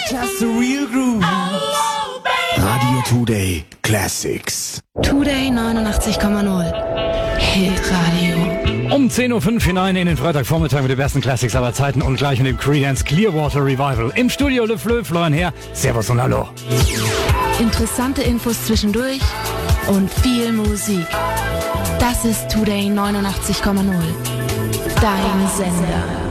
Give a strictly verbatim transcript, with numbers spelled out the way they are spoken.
Just the real groove. Radio Today Classics. Today neunundachtzig Komma null. Hit Radio. Um zehn Uhr fünf hinein in den Freitagvormittag mit den besten Classics aller Zeiten und gleich mit dem Creedence Clearwater Revival. Im Studio Le Fleu, Florian Heer. Servus und Hallo. Interessante Infos zwischendurch und viel Musik. Das ist Today neunundachtzig Komma null. Dein Sender.